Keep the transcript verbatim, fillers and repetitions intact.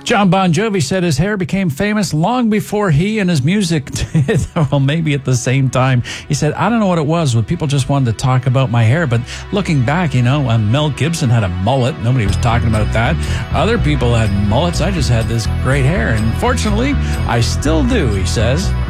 John Bon Jovi said his hair became famous long before he and his music did. Well, maybe at the same time. He said, I don't know what it was, but people just wanted to talk about my hair. But looking back, you know, when Mel Gibson had a mullet, nobody was talking about that. Other people had mullets. I just had this great hair. And fortunately, I still do, he says.